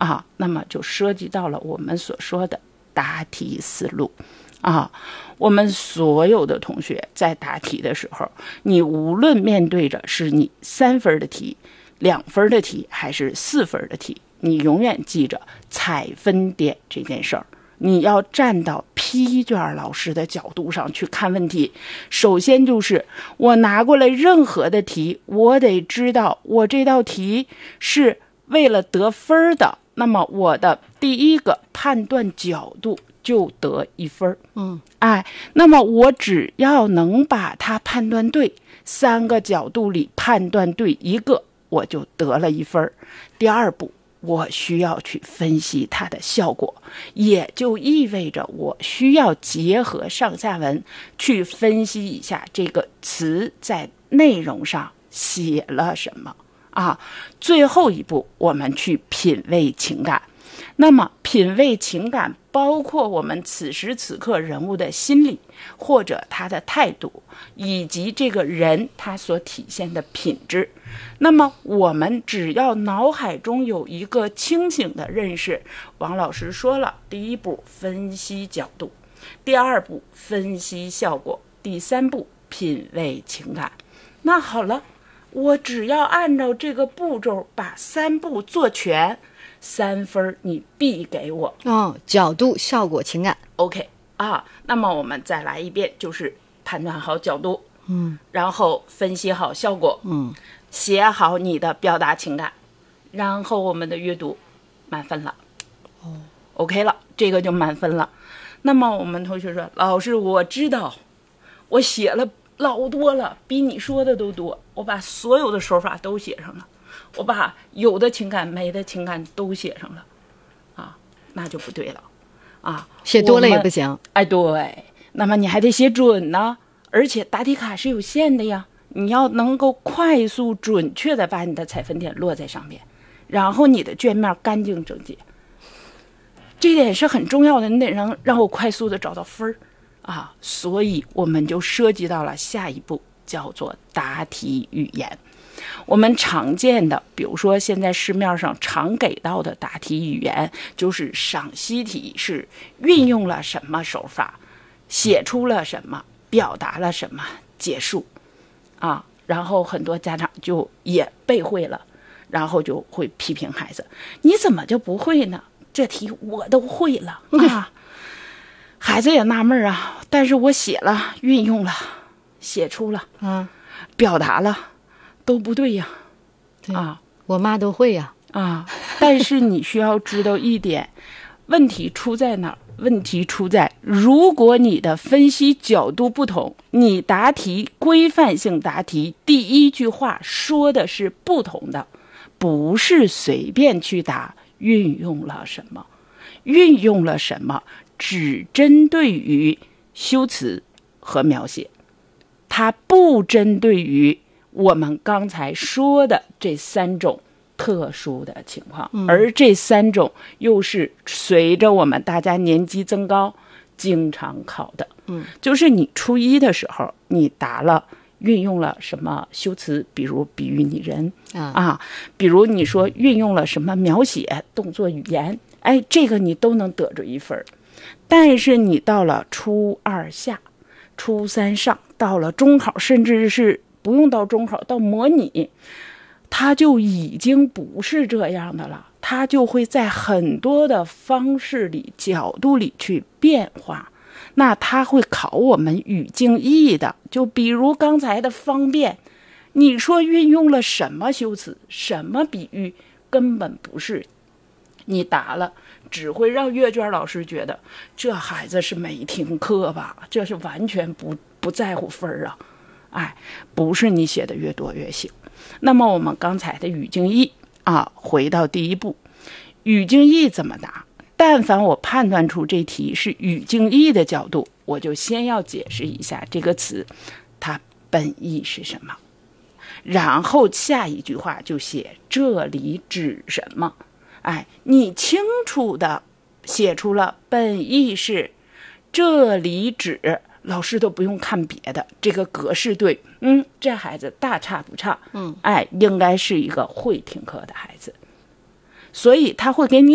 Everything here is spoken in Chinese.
那么就涉及到了我们所说的答题思路我们所有的同学在答题的时候，你无论面对着是你3分的题、2分的题还是4分的题，你永远记着采分点这件事儿。你要站到批卷老师的角度上去看问题，首先就是我拿过来任何的题，我得知道我这道题是为了得分的，那么我的第一个判断角度就得1分。那么我只要能把它判断对，3个角度里判断对1个，我就得了1分。第二步，我需要去分析它的效果，也就意味着我需要结合上下文去分析一下这个词在内容上写了什么最后一步，我们去品味情感。那么品味情感包括我们此时此刻人物的心理，或者他的态度，以及这个人他所体现的品质。那么我们只要脑海中有一个清醒的认识，王老师说了，第一步分析角度，第二步分析效果，第3步品味情感。那好了，我只要按照这个步骤把3步做全，3分你必给我角度、效果、情感。 OK 那么我们再来一遍，就是判断好角度，然后分析好效果，写好你的表达情感，然后我们的阅读满分了。OK 了，这个就满分了。那么我们同学说，老师我知道我写了老多了，比你说的都多，我把所有的手法都写上了，我把有的情感没的情感都写上了那就不对了写多了也不行。 对，那么你还得写准呢，而且答题卡是有限的呀，你要能够快速准确的把你的采分点落在上面，然后你的卷面干净整洁，这点是很重要的，你得让我快速的找到分所以我们就涉及到了下一步，叫做答题语言。我们常见的，比如说现在市面上常给到的答题语言，就是赏析题是运用了什么手法，写出了什么，表达了什么，结束然后很多家长就也背会了，然后就会批评孩子，你怎么就不会呢？这题我都会了孩子也纳闷但是我写了，运用了，写出了表达了，都不对呀我妈都会呀但是你需要知道一点，问题出在哪儿？问题出在，如果你的分析角度不同，你答题规范性答题第一句话说的是不同的，不是随便去答运用了什么，运用了什么只针对于修辞和描写，它不针对于我们刚才说的这3种特殊的情况，而这3种又是随着我们大家年纪增高经常考的。就是你初一的时候你答了运用了什么修辞，比如比喻拟人比如你说运用了什么描写动作语言，这个你都能得着1分。但是你到了初2下、初3上，到了中考，甚至是不用到中考，到模拟，它就已经不是这样的了，它就会在很多的方式里、角度里去变化。那它会考我们语境义的，就比如刚才的方便，你说运用了什么修辞、什么比喻，根本不是。你答了，只会让阅卷老师觉得这孩子是没听课吧，这是完全不在乎分不是你写的越多越行。那么我们刚才的语境义回到第一步，语境义怎么答？但凡我判断出这题是语境义的角度，我就先要解释一下这个词它本意是什么，然后下一句话就写这里指什么。你清楚的写出了本意是这里指，老师都不用看别的，这个格式对，这孩子大差不差，应该是一个会听课的孩子，所以他会给你